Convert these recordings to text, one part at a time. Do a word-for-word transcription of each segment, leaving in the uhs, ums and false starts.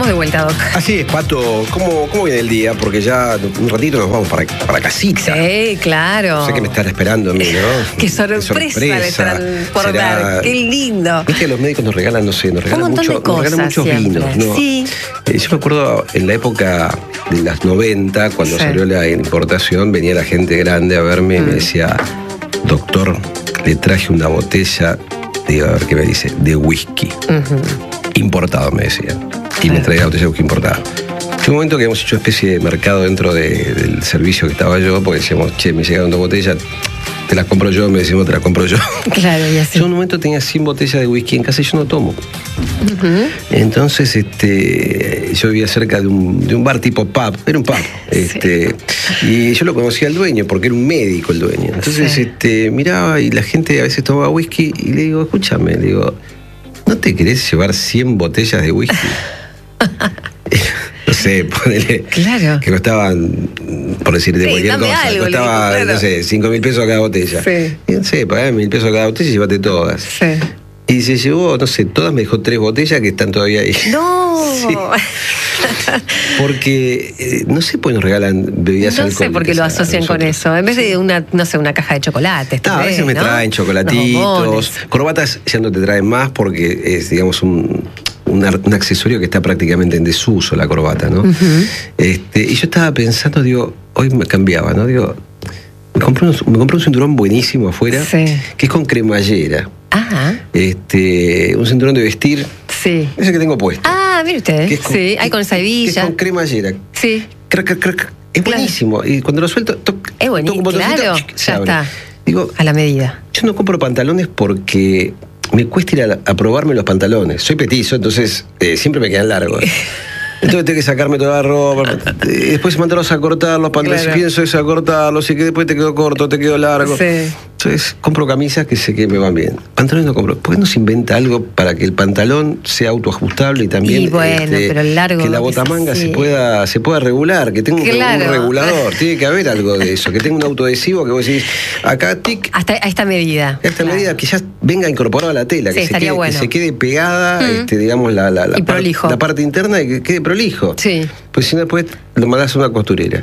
de vuelta, Doc. Así es, Pato. ¿Cómo, cómo viene el día? Porque ya un ratito nos vamos para, para casita. Sí, claro. Sé que me están esperando a mí, ¿no? Qué sorpresa, Qué sorpresa le estarán por será... dar. Qué lindo. Viste que los médicos nos regalan, no sé, nos regalan, mucho, de cosas, nos regalan muchos siempre. vinos, ¿no? Sí. Eh, yo me acuerdo en la época de las noventa, cuando Sí. salió la importación, venía la gente grande a verme mm. y me decía, doctor, le traje una botella, digo, a ver qué me dice, de whisky. Uh-huh. Importado, me decía. Y claro. me traía botella de whisky importada. Fue un momento que hemos hecho una especie de mercado dentro de, del servicio que estaba yo, porque decíamos, che, me llegaron dos botellas, te las compro yo, me decimos, te las compro yo. Claro, y así. Yo en un momento tenía cien botellas de whisky en casa y yo no tomo. Uh-huh. Entonces, este, yo vivía cerca de un, de un bar tipo pub, era un pub, este, sí. y yo lo conocía al dueño, porque era un médico el dueño. Entonces, sí. este, miraba y la gente a veces tomaba whisky y le digo, escúchame, le digo, ¿no te querés llevar cien botellas de whisky? No sé, ponele. Claro. Que costaban, por decirte sí, cualquier cosa, algo, costaba, claro. no sé, cinco mil pesos cada botella. Sí. Y no sé, pagá mil pesos cada botella y llévate todas. Sí. Y se llevó, no sé, todas, me dejó tres botellas que están todavía ahí. ¡No! Sí. Porque, eh, no sé por qué nos regalan bebidas no alcohólicas. No sé por qué lo asocian con eso. En vez de una, no sé, una caja de chocolates. No, a veces me ¿no? traen chocolatitos. Corbatas ya no te traen más porque es, digamos, un... Un, un accesorio que está prácticamente en desuso, la corbata, ¿no? Uh-huh. Este, y yo estaba pensando, digo, hoy me cambiaba, ¿no? Digo, me compré un, me compré un cinturón buenísimo afuera, sí. que es con cremallera. Ajá. Este, un cinturón de vestir. Sí. Ese que tengo puesto. Ah, mire usted. Es con, sí, hay con esa hebilla. Que es con cremallera. Sí. Crac, crac, crac. Es claro. buenísimo. Y cuando lo suelto, toc, es buenísimo. Claro, ya abre. Está. Digo, a la medida. Yo no compro pantalones porque me cuesta ir a, a probarme los pantalones. Soy petizo, entonces eh, siempre me quedan largos. Entonces tengo que sacarme toda la ropa. Después mandarlos a cortar los pantalones. Claro. Si pienso eso, a cortarlos y que después te quedó corto, te quedó largo. Sí. Entonces compro camisas que sé que me van bien. Pantalones no compro. ¿Por qué no se inventa algo para que el pantalón sea autoajustable y también y bueno, este, pero el largo que la botamanga se pueda, se pueda regular, que tenga claro. un regulador? Tiene que haber algo de eso, que tenga un autoadhesivo que vos decís, acá tic. Hasta a esta medida. A esta claro. medida que ya venga incorporado a la tela, sí, que, se quede, bueno. que se quede pegada, mm. este, digamos, la, la, la, par, la parte interna y que quede prolijo. Sí. Pues si no, después lo mandás a una costurera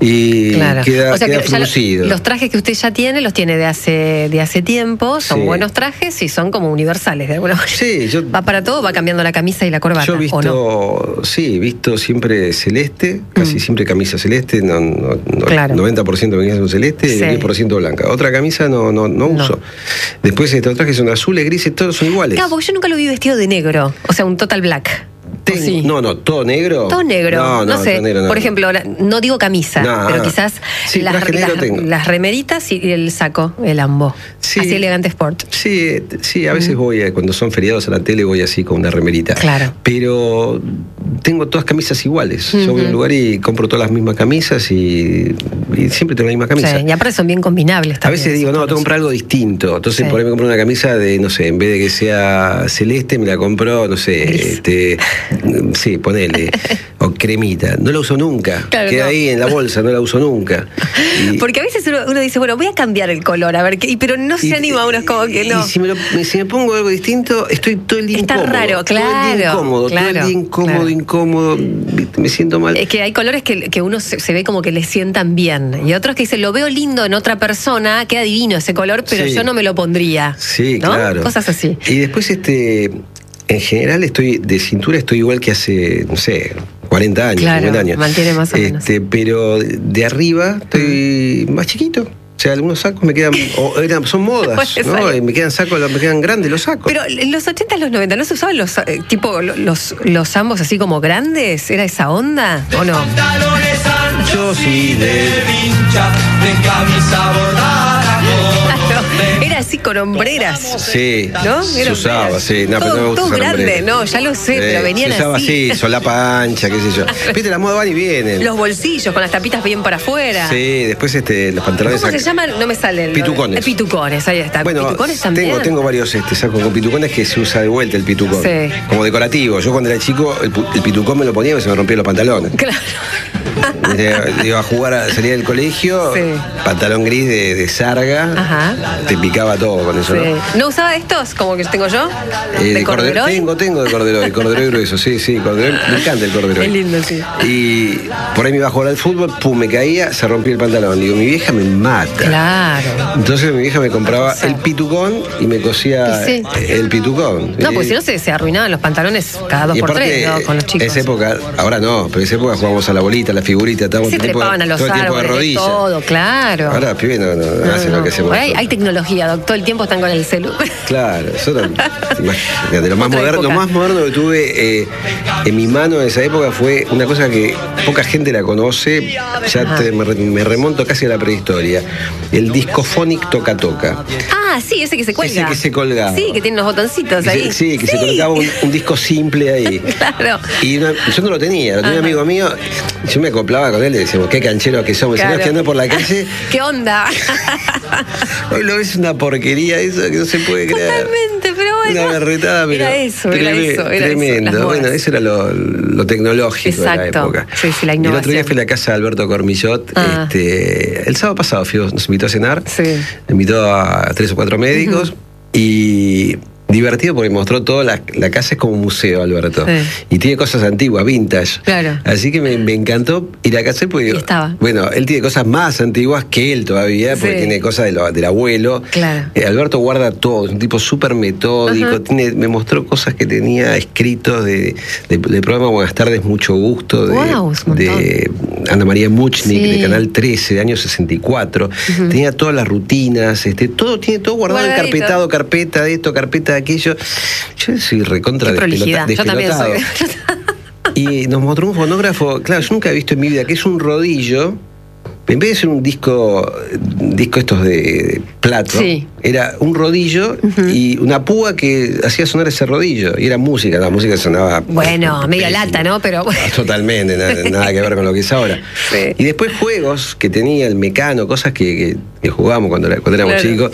y claro. queda, o sea, queda fruncido. Los trajes que usted ya tiene, los tiene de hace, de hace tiempo, son sí. buenos trajes y son como universales de alguna manera. Sí, yo, va para todo, va cambiando la camisa y la corbata. Yo he visto, ¿o no? sí, he visto siempre celeste, casi mm. siempre camisa celeste, no, no, no, claro. noventa por ciento de camisas son celeste sí. y diez por ciento blanca. Otra camisa no, no, no uso. No. Después estos trajes son azules, grises, todos son iguales. Claro, porque yo nunca lo vi vestido de negro, o sea, un total black. Tengo, sí. No, no, todo negro. Todo negro. No, no, no sé. Negro, no. Por ejemplo, no digo camisa, no, pero quizás sí, las, las, las remeritas y el saco, el ambo. Sí, así elegante sport. Sí, sí, a veces mm. voy, cuando son feriados a la tele, voy así con una remerita. Claro. Pero tengo todas camisas iguales. Mm-hmm. Yo voy a un lugar y compro todas las mismas camisas y, y siempre tengo la misma camisa. Sí, y aparte son bien combinables también. A veces digo, no, tengo que comprar algo distinto. Entonces, sí. por ahí me compro una camisa de, no sé, en vez de que sea celeste, me la compro, no sé, Gris. este... Sí, ponele. O cremita. No la uso nunca. Claro, Queda no. ahí en la bolsa, no la uso nunca. Y, porque a veces uno, uno dice, bueno, voy a cambiar el color, a ver qué. Pero no se y, anima uno, es como que no. Y si me, lo, si me pongo algo distinto, estoy todo el día Está incómodo. raro, claro. Todo el día incómodo, claro, todo el día incómodo, claro. incómodo. Me siento mal. Es que hay colores que, que uno se, se ve como que le sientan bien. Y otros que dicen, lo veo lindo en otra persona, queda divino ese color, pero sí. yo no me lo pondría. Sí, ¿no? claro. Cosas así. Y después, este. En general, estoy de cintura estoy igual que hace, no sé, cuarenta años, claro, cincuenta años. Mantiene más o menos. Este, pero de arriba estoy mm. más chiquito. O sea, algunos sacos me quedan, o eran, son modas, ¿no? Me quedan sacos, me quedan grandes los sacos. Pero en los ochenta, los noventa, ¿no se usaban los eh, tipo los, los ambos así como grandes? ¿Era esa onda o no? Yo sí. De vincha, de camisa bordada. Era así con hombreras. Sí, ¿no? Se era usaba, sí. No, todo, pero no me gusta todo grande, hombreras. no, ya lo sé, eh, pero venían se usaba así. así, solapa ancha, qué sé yo. Viste, la moda van y vienen. Los bolsillos con las tapitas bien para afuera. Sí, después este, los pantalones. ¿Cómo se llaman? No me salen. Pitucones. Eh, pitucones, ahí está. Bueno, pitucones también. Tengo, tengo varios este, sacos con pitucones que se usa de vuelta el pitucón. Sí. Como decorativo. Yo cuando era chico, el, el pitucón me lo ponía y se me rompían los pantalones. Claro. Iba a jugar, a, salía del colegio, sí. pantalón gris de, de sarga, ajá. Te picaba todo con eso, sí. ¿no? ¿No usaba estos como que tengo yo? Eh, ¿De, de corderoy? Tengo, tengo de corderoy, corderoy grueso, sí, sí, corderoy, me encanta el corderoy. Es lindo, sí. Y por ahí me iba a jugar al fútbol, pum, me caía, se rompía el pantalón. Digo, mi vieja me mata. Claro. Entonces mi vieja me compraba sí. el pitucón y me cosía sí. el pitucón. No, pues si no se, se arruinaban los pantalones cada dos por tres, ¿no? Con los chicos. Esa época, ahora no, pero esa época jugábamos a la bolita, a la figurita, estábamos se trepaban a los todo el tiempo de árboles, rodillas. Todo, claro. Ahora, pibe, no, no, no, no hacen no. lo que hacemos. Hay, hay tecnología, doctor, todo el tiempo están con el celu. Claro, eso era, de lo más moderno, lo más moderno que tuve eh, en mi mano en esa época fue una cosa que poca gente la conoce, ya te, me, me remonto casi a la prehistoria, el Discophonic Toca Toca. Ah, sí, ese que se cuelga. Ese que se colgaba. Sí, que tiene unos botoncitos ahí. Sí, que sí. se colocaba un, un disco simple ahí. Claro. Y una, yo no lo tenía, lo tenía un amigo mío, yo me acoplaba con él y decíamos, qué cancheros que somos, claro. Si no, que ando por la calle. ¿Qué onda? Hoy lo ves una porquería eso que no se puede creer. Totalmente, pero bueno. Una berretada, pero era eso, tremendo, era eso, era tremendo. Eso, bueno, eso era lo, lo tecnológico. Exacto. De la época. Sí, sí, la innovación. Y el otro día fui a la casa de Alberto Cormillot. Ah. Este, el sábado pasado fui, nos invitó a cenar. Sí. Me invitó a tres o cuatro médicos. Uh-huh. Y divertido porque mostró toda la, la casa es como un museo, Alberto. Sí. Y tiene cosas antiguas, vintage. Claro. Así que me, me encantó ir a casa porque, estaba. Bueno, él tiene cosas más antiguas que él todavía, porque sí. tiene cosas de lo, del abuelo. Claro. Eh, Alberto guarda todo, es un tipo súper metódico. Uh-huh. Tiene, me mostró cosas que tenía escritos de, de, del programa Buenas Tardes, Mucho Gusto, de, wow, de Ana María Muchnik, sí. de Canal trece, de año sesenta y cuatro. Uh-huh. Tenía todas las rutinas, este, todo, tiene todo guardado, Guardadito. encarpetado, carpeta de esto, carpeta de aquello. Yo soy recontra despelota, yo también soy. Y nos mostró un fonógrafo, claro, yo nunca he visto en mi vida, que es un rodillo. En vez de ser un disco, disco estos de plato, sí. era un rodillo uh-huh. y una púa que hacía sonar ese rodillo. Y era música, la música sonaba... Bueno, medio lata, ¿no? Pero totalmente, nada, nada que ver con lo que es ahora. Sí. Y después juegos que tenía el Mecano, cosas que, que, que jugábamos cuando, cuando éramos claro. chicos.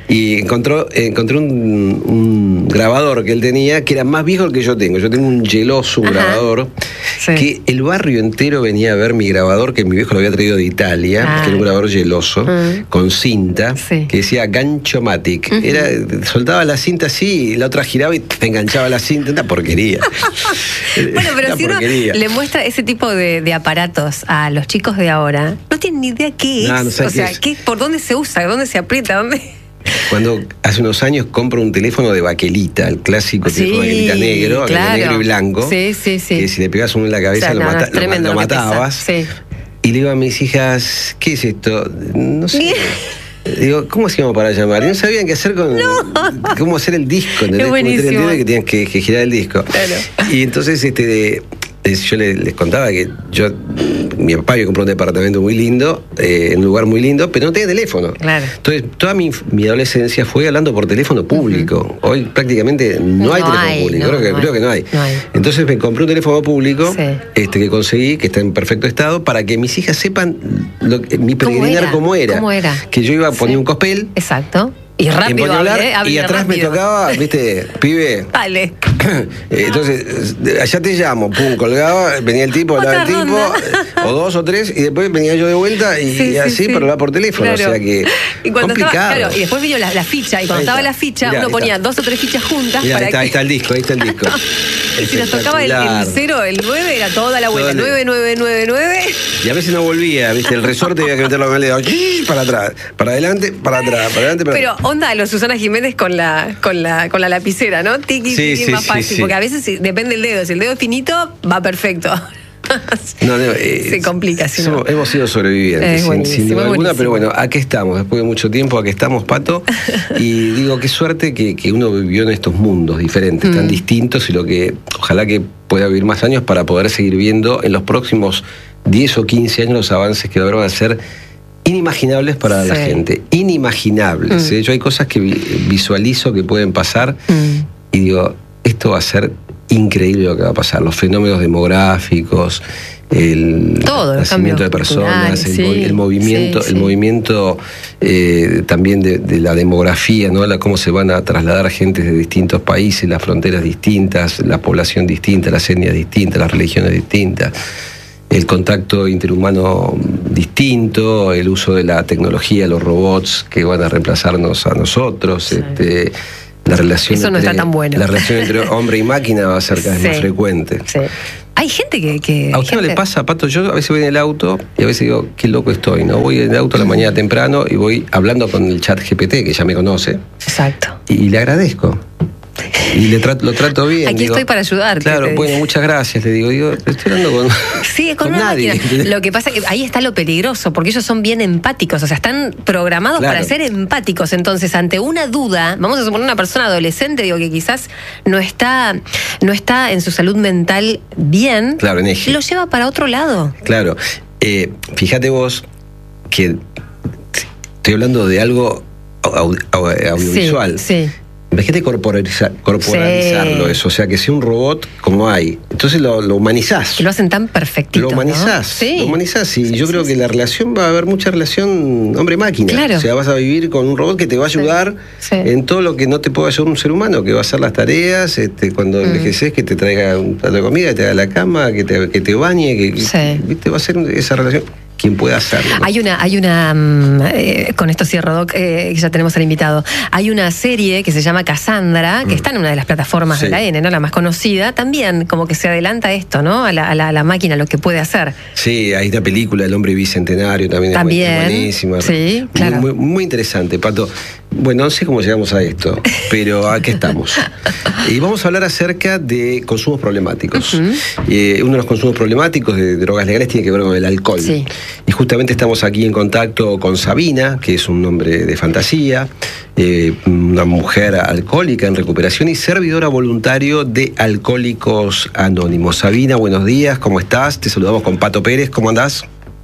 Y encontró, encontré un, un grabador que él tenía, que era más viejo que yo tengo. Yo tengo un Geloso, un Ajá. grabador, sí. que el barrio entero venía a ver mi grabador, que mi viejo lo había traído de Italia. Ah. Que era un grabador Geloso, uh-huh. con cinta, sí. que decía Ganchomatic. Uh-huh. Era, soltaba la cinta así, y la otra giraba y te enganchaba la cinta. Una porquería. Bueno, pero una si porquería. Uno le muestra ese tipo de, de aparatos a los chicos de ahora, no tienen ni idea qué es. No, no sé o sea, qué, por dónde se usa, dónde se aprieta, dónde... Cuando hace unos años compro un teléfono de baquelita, el clásico sí, teléfono de baquelita negro, claro. negro y blanco, sí, sí, sí. que si le pegas uno en la cabeza o sea, lo, no, mata, lo, lo matabas. Sí. Y le digo a mis hijas, ¿qué es esto? No sé. Digo, ¿cómo hacíamos para llamar? Y no sabían qué hacer con... No. Cómo hacer el disco, ¿entendés? Es buenísimo. Cómo el que tenían que, que girar el disco. Claro. Y entonces este de, yo les, les contaba que yo... Mi papá me compró un departamento muy lindo, eh, en un lugar muy lindo, pero no tenía teléfono. Claro. Entonces, toda mi, mi adolescencia fue hablando por teléfono público. Uh-huh. Hoy prácticamente no, no hay teléfono hay, público, no, creo, que, no creo que no hay. no hay. Entonces me compré un teléfono público sí. este, que conseguí, que está en perfecto estado, para que mis hijas sepan lo, mi peregrinar cómo era. ¿Cómo era? Que yo iba a poner sí. un cospel. Exacto. Y rápido, hablar, hablé, hablé y atrás rápido. me tocaba, viste, pibe. Dale. Entonces, allá te llamo, pum, colgaba, venía el tipo, hablaba el tipo, o dos o tres, y después venía yo de vuelta y, sí, y así, sí, sí. para hablar por teléfono. Claro. O sea que. Y cuando complicado. Estaba, claro, y después vino la, la ficha, y cuando ahí estaba está. la ficha, Mirá, uno ponía está. dos o tres fichas juntas. Mirá, para ahí, está, que... ahí está el disco, ahí está el disco. Y si nos tocaba el, el cero, el nueve, era toda la vuelta. nueve, nueve, nueve, nueve. Y a veces no volvía, viste, el resorte había que meterlo con el dedo. Para atrás, para adelante, para atrás, para adelante, para Pero onda a los Susana Jiménez con la, con la, con la lapicera, ¿no? Tiki, sí, tiki, sí, más fácil. Sí, sí. Porque a veces depende del dedo. Si el dedo es finito, va perfecto. No, no, eh, se complica. Si no. somos, hemos sido sobrevivientes, sin, sin duda alguna, pero bueno, aquí estamos, después de mucho tiempo, aquí estamos, Pato. Y digo, qué suerte que, que uno vivió en estos mundos diferentes, mm. tan distintos, y lo que ojalá que pueda vivir más años para poder seguir viendo en los próximos diez o quince años los avances que van a ser inimaginables para sí. la gente, inimaginables. Mm. ¿eh? Yo hay cosas que visualizo que pueden pasar mm. y digo, esto va a ser increíble lo que va a pasar, los fenómenos demográficos, el Todo, nacimiento de personas, el, sí, el movimiento, sí, sí. el movimiento eh, también de, de la demografía, ¿no? La, cómo se van a trasladar gente de distintos países, las fronteras distintas, la población distinta, las etnias distintas, las religiones distintas. el contacto interhumano distinto, el uso de la tecnología, los robots que van a reemplazarnos a nosotros, sí. este, la relación Eso no entre, está tan bueno. La relación entre hombre y máquina va a ser cada vez sí. más frecuente. Sí. Hay gente que... que ¿A usted gente... no le pasa, Pato? Yo a veces voy en el auto y a veces digo, qué loco estoy, ¿no? Voy en el auto a la mañana temprano y voy hablando con el chat G P T, que ya me conoce. Exacto. Y, y le agradezco. Y le trato, lo trato bien. Aquí digo, estoy para ayudarte. Claro, bueno, muchas gracias, le digo. Digo, estoy hablando con, sí, con, con una nadie. Máquina. Lo que pasa es que ahí está lo peligroso, porque ellos son bien empáticos, o sea, están programados claro. para ser empáticos. Entonces, ante una duda, vamos a suponer una persona adolescente, digo, que quizás no está, no está en su salud mental bien, claro, en eje. Lo lleva para otro lado. Claro. Eh, fíjate vos que estoy hablando de algo audiovisual. Sí, sí. Imagínate corporalizar, corporalizarlo sí. eso, o sea, que sea un robot como hay. Entonces lo, lo humanizás. Y lo hacen tan perfectito, Lo humanizás, ¿no? sí. lo humanizás. Y sí, yo sí, creo sí. que la relación va a haber mucha relación hombre-máquina. Claro. O sea, vas a vivir con un robot que te va a ayudar sí. Sí. en todo lo que no te puede ayudar un ser humano, que va a hacer las tareas, este, cuando mm. envejeces, que te traiga un plato de comida, que te haga la cama, que te, que te bañe, que, sí. ¿viste? Va a ser esa relación. Quien pueda hacerlo, ¿no? Hay una, hay una eh, con esto cierro, Doc, eh, ya tenemos al invitado. Hay una serie que se llama Cassandra, que mm. está en una de las plataformas sí. de la N, ¿no? La más conocida, también como que se adelanta esto, ¿no? A la, a la, a la máquina, lo que puede hacer. Sí, hay una película, El hombre bicentenario, también, también es buenísima. Sí, claro. Muy, muy, muy interesante, Pato. Bueno, no sé cómo llegamos a esto, pero aquí estamos. Y vamos a hablar acerca de consumos problemáticos. Uh-huh. eh, uno de los consumos problemáticos de drogas legales tiene que ver con el alcohol. Sí. Y justamente estamos aquí en contacto con Sabina, que es un nombre de fantasía, eh, una mujer alcohólica en recuperación y servidora voluntario de Alcohólicos Anónimos. Sabina, buenos días, ¿cómo estás? Te saludamos con Pato Pérez, ¿cómo andás?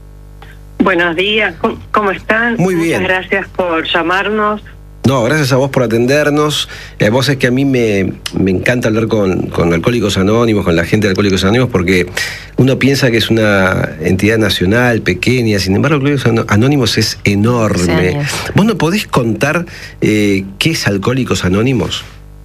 Buenos días, ¿cómo están? Muy bien. Muchas gracias por llamarnos. No, gracias a vos por atendernos. Eh, vos es que a mí me, me encanta hablar con, con Alcohólicos Anónimos, con la gente de Alcohólicos Anónimos, porque uno piensa que es una entidad nacional, pequeña, sin embargo, Alcohólicos Anónimos es enorme. Sí. ¿Vos no podés contar eh, qué es Alcohólicos Anónimos?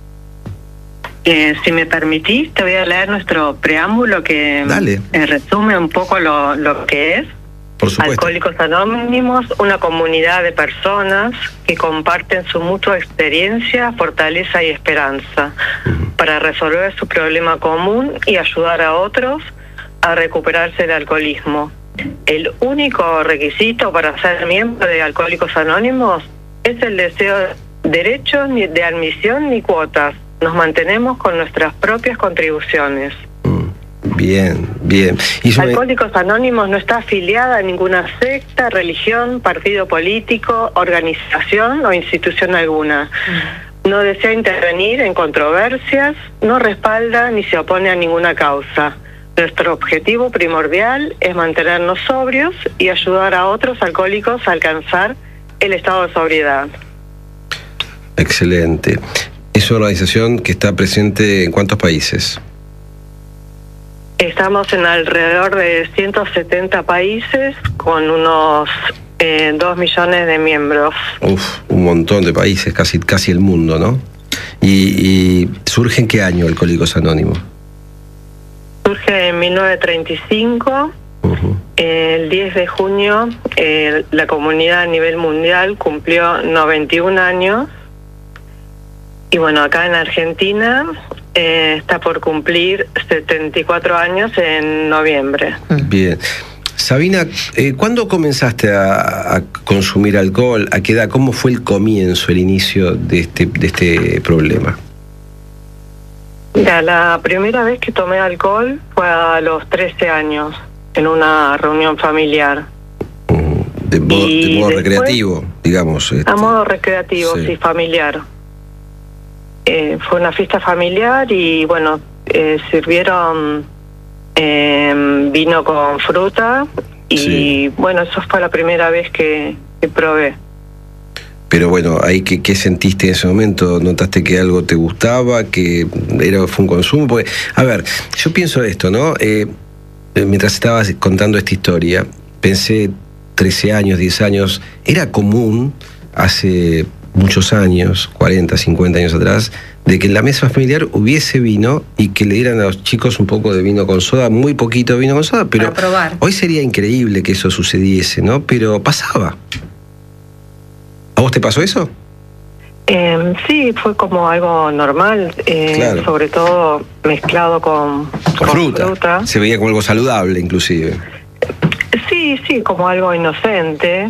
Eh, si me permitís, te voy a leer nuestro preámbulo que eh, resume un poco lo, lo que es. Por supuesto. Alcohólicos Anónimos, una comunidad de personas que comparten su mutua experiencia, fortaleza y esperanza uh-huh. para resolver su problema común y ayudar a otros a recuperarse del alcoholismo. El único requisito para ser miembro de Alcohólicos Anónimos es el deseo de derechos ni de admisión ni cuotas. Nos mantenemos con nuestras propias contribuciones. Bien, bien. ¿Y sobre... Alcohólicos Anónimos no está afiliada a ninguna secta, religión, partido político, organización o institución alguna. No desea intervenir en controversias, no respalda ni se opone a ninguna causa. Nuestro objetivo primordial es mantenernos sobrios y ayudar a otros alcohólicos a alcanzar el estado de sobriedad. Excelente. Es una organización que está presente en ¿cuántos países? Estamos en alrededor de ciento setenta países con unos eh, dos millones de miembros. Uf, un montón de países, casi casi el mundo, ¿no? ¿Y, y surge en qué año Alcohólicos Anónimos? Surge en mil novecientos treinta y cinco. Uh-huh. El diez de junio eh, la comunidad a nivel mundial cumplió noventa y un años. Y bueno, acá en Argentina eh, está por cumplir setenta y cuatro años en noviembre. Bien. Sabina, eh, ¿cuándo comenzaste a, a consumir alcohol? ¿A qué edad? ¿Cómo fue el comienzo, el inicio de este, de este problema? Mira, la primera vez que tomé alcohol fue a los trece años, en una reunión familiar. De modo, de modo recreativo, digamos. Este. A modo recreativo, sí, sí familiar. Eh, fue una fiesta familiar y bueno, eh, sirvieron eh, vino con fruta y sí. Bueno, eso fue la primera vez que, que probé. Pero bueno, ahí ¿qué, ¿qué sentiste en ese momento? ¿Notaste que algo te gustaba? ¿Que era, fue un consumo? Porque, a ver, yo pienso esto, ¿no? Eh, mientras estabas contando esta historia, pensé trece años, diez años, era común hace muchos años, cuarenta, cincuenta años atrás, de que en la mesa familiar hubiese vino y que le dieran a los chicos un poco de vino con soda, muy poquito de vino con soda, pero para probar. Hoy sería increíble que eso sucediese, ¿no? Pero pasaba. ¿A vos te pasó eso? Eh, sí, fue como algo normal, eh, Claro. sobre todo mezclado con, Con, con fruta. fruta. Se veía como algo saludable, inclusive. Sí, sí, como algo inocente.